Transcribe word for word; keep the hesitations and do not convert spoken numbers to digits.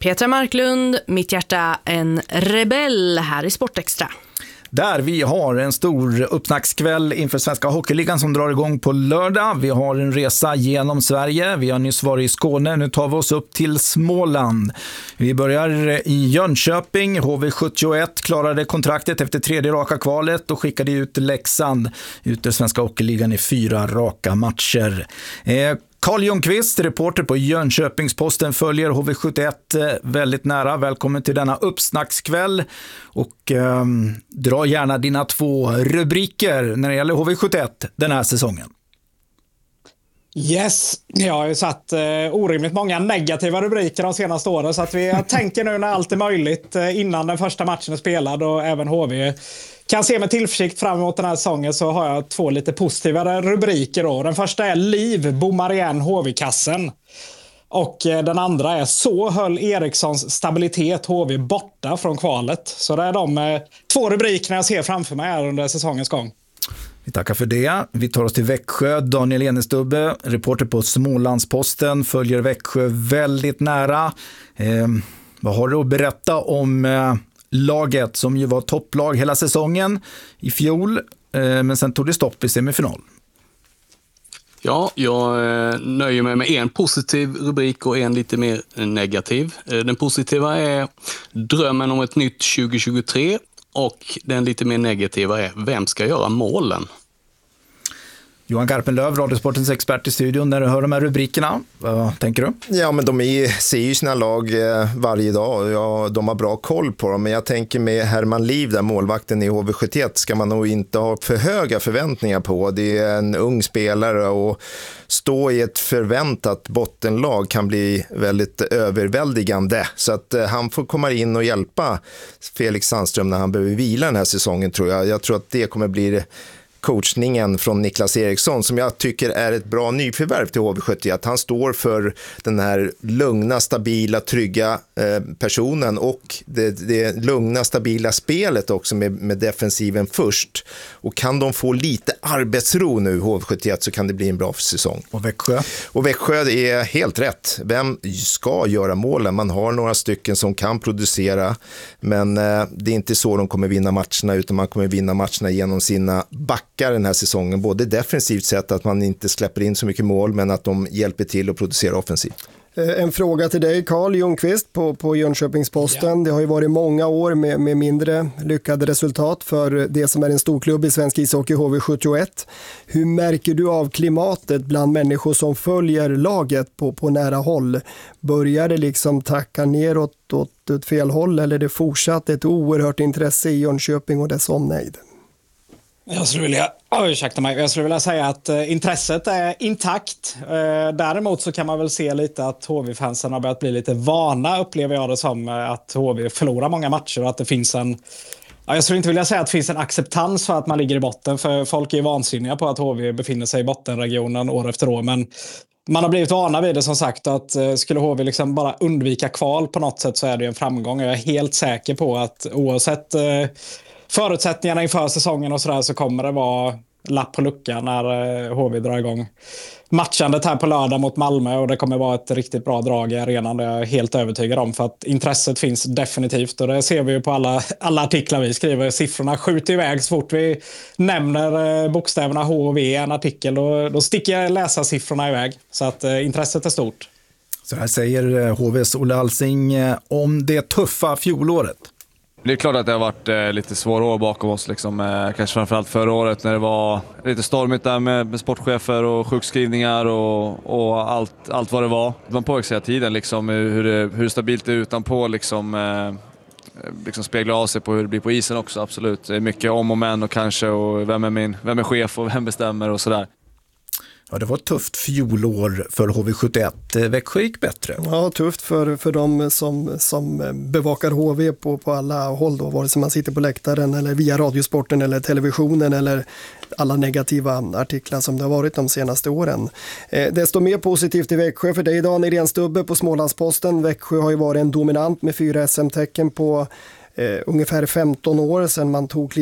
Petra Marklund, mitt hjärta en rebell här i Sportextra. Där vi har en stor uppsnackskväll inför Svenska Hockeyligan som drar igång på lördag. Vi har en resa genom Sverige. Vi har nyss varit i Skåne. Nu tar vi oss upp till Småland. Vi börjar i Jönköping. H V sjuttioett klarade kontraktet efter tredje raka kvalet och skickade ut Leksand ut i Svenska Hockeyligan i fyra raka matcher. Eh, Carl Ljungqvist, reporter på Jönköpingsposten, följer H V sjuttioett väldigt nära. Välkommen till denna uppsnackskväll och eh, dra gärna dina två rubriker när det gäller H V sjuttioett den här säsongen. Yes, jag har ju satt eh, orimligt många negativa rubriker de senaste åren, så att vi tänker nu när allt är möjligt eh, innan den första matchen är spelad och även H V kan se med tillförsikt fram emot den här säsongen, så har jag två lite positivare rubriker då. Den första är Liv bommar igen H V-kassen. Och eh, den andra är Så höll Erikssons stabilitet H V borta från kvalet. Så det är de eh, två rubrikerna jag ser framför mig här under säsongens gång. Vi tackar för det. Vi tar oss till Växjö. Daniel Enestubbe, reporter på Smålandsposten, följer Växjö väldigt nära. Eh, vad har du att berätta om eh, laget som ju var topplag hela säsongen i fjol, eh, men sen tog det stopp i semifinal? Ja, jag eh, nöjer mig med en positiv rubrik och en lite mer negativ. Eh, den positiva är drömmen om ett nytt tjugo tjugotre och den lite mer negativa är vem ska göra målen? Johan Garpenlöv, Radiosportens expert i studion, när du hör de här rubrikerna, vad tänker du? Ja, men de är, ser ju sina lag eh, varje dag och ja, de har bra koll på dem. Men jag tänker med Herman Liv, där målvakten i H V sjuttioett, ska man nog inte ha för höga förväntningar på. Det är en ung spelare och stå i ett förväntat bottenlag kan bli väldigt överväldigande. Så att eh, han får komma in och hjälpa Felix Sandström när han behöver vila den här säsongen, tror jag. Jag tror att det kommer bli coachningen från Niklas Eriksson, som jag tycker är ett bra nyförvärv till H V sjuttioett. Han står för den här lugna, stabila, trygga eh, personen och det, det lugna, stabila spelet också med, med defensiven först. Och kan de få lite arbetsro nu, H V sjuttioett, så kan det bli en bra säsong. Och Växjö? Och Växjö är helt rätt. Vem ska göra målen? Man har några stycken som kan producera, men eh, det är inte så de kommer vinna matcherna, utan man kommer vinna matcherna genom sina backar den här säsongen, både defensivt sett att man inte släpper in så mycket mål, men att de hjälper till att producera offensivt. En fråga till dig, Carl Ljungqvist på, på Jönköpingsposten. Ja. Det har ju varit många år med, med mindre lyckade resultat för det som är en stor klubb i svensk ishockey, H V sjuttioett. Hur märker du av klimatet bland människor som följer laget på, på nära håll? Börjar det liksom tacka neråt åt ett fel håll, eller är det fortsatt ett oerhört intresse i Jönköping och dess omnejd? Jag skulle vilja, oh, ursäkta mig, jag skulle vilja säga att eh, intresset är intakt. Eh, däremot så kan man väl se lite att H V-fansen har börjat bli lite vana, upplever jag det som, eh, att H V förlorar många matcher och att det finns en, ja, jag skulle inte vilja säga att det finns en acceptans för att man ligger i botten, för folk är vansinniga på att H V befinner sig i bottenregionen år efter år, men man har blivit vana vid det, som sagt, att eh, skulle H V liksom bara undvika kval på något sätt, så är det en framgång. Jag är helt säker på att oavsett eh, förutsättningarna inför säsongen och sådär, så kommer det vara lapp på luckan när H V drar igång matchandet här på lördag mot Malmö, och det kommer vara ett riktigt bra drag i arenan, det är jag helt övertygad om, för att intresset finns definitivt, och det ser vi ju på alla, alla artiklar vi skriver. Siffrorna skjuter iväg så fort vi nämner bokstäverna H och V i en artikel, då, då sticker läsarsiffrorna iväg, så att eh, intresset är stort. Så här säger H V:s Olle Alsing om det tuffa fjolåret. Det är klart att det har varit eh, lite svåra år bakom oss. Liksom, eh, kanske framförallt förra året när det var lite stormigt där med, med sportchefer och sjukskrivningar och, och allt, allt vad det var. Man påverkar hela tiden liksom, hur, det, hur stabilt det är utanpå. Liksom, eh, liksom speglar av sig på hur det blir på isen också, absolut. Det är mycket om och men och kanske och vem är, min, vem är chef och vem bestämmer och sådär. Ja, det var ett tufft fjolår för H V sjuttioett. Växjö gick bättre. Ja, tufft för, för de som, som bevakar H V på, på alla håll då, vare sig man sitter på läktaren eller via radiosporten eller televisionen eller alla negativa artiklar som det har varit de senaste åren. Eh, desto mer positivt i Växjö för dig, Daniel Enestubbe på Smålandsposten. Växjö har ju varit en dominant med fyra S M-tecken på eh, ungefär femton år sedan man tog